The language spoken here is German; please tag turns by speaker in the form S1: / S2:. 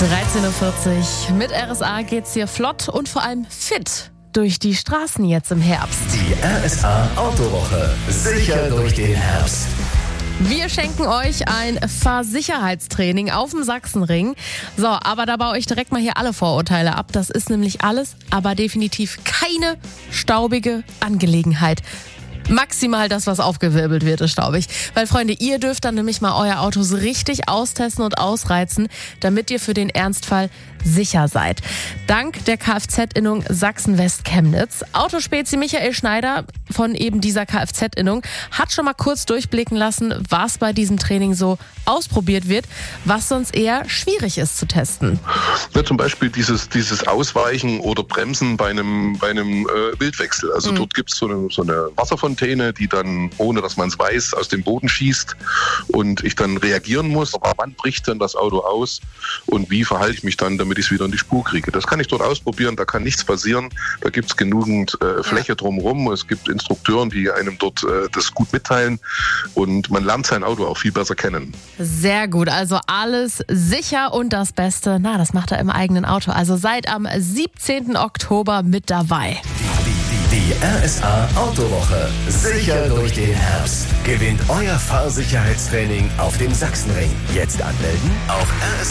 S1: 13.40 Uhr. Mit RSA geht's hier flott und vor allem fit durch die Straßen jetzt im Herbst.
S2: Die RSA Autowoche. Sicher durch den Herbst.
S1: Wir schenken euch ein Fahrsicherheitstraining auf dem Sachsenring. So, aber da baue ich direkt mal hier alle Vorurteile ab. Das ist nämlich alles, aber definitiv keine staubige Angelegenheit. Maximal das, was aufgewirbelt wird, ist staubig. Weil, Freunde, ihr dürft dann nämlich mal euer Auto so richtig austesten und ausreizen, damit ihr für den Ernstfall sicher seid. Dank der Kfz-Innung Sachsen-West-Chemnitz. Autospezi Michael Schneider von eben dieser Kfz-Innung hat schon mal kurz durchblicken lassen, was bei diesem Training so ausprobiert wird, was sonst eher schwierig ist zu testen.
S3: Ja, zum Beispiel dieses Ausweichen oder Bremsen bei einem Wildwechsel. Also dort gibt es so eine Wasserfontäne, die dann, ohne dass man es weiß, aus dem Boden schießt und ich dann reagieren muss. Aber wann bricht denn das Auto aus und wie verhalte ich mich dann, damit ich es wieder in die Spur kriege? Das kann ich dort ausprobieren, da kann nichts passieren. Da gibt es genügend Fläche drumherum. Es gibt Instrukteuren, die einem dort das gut mitteilen und man lernt sein Auto auch viel besser kennen.
S1: Sehr gut, also alles sicher und das Beste, das macht er im eigenen Auto. Also seid am 17. Oktober mit dabei.
S2: Die RSA Autowoche. Sicher durch den Herbst. Gewinnt euer Fahrsicherheitstraining auf dem Sachsenring. Jetzt anmelden auf RSA.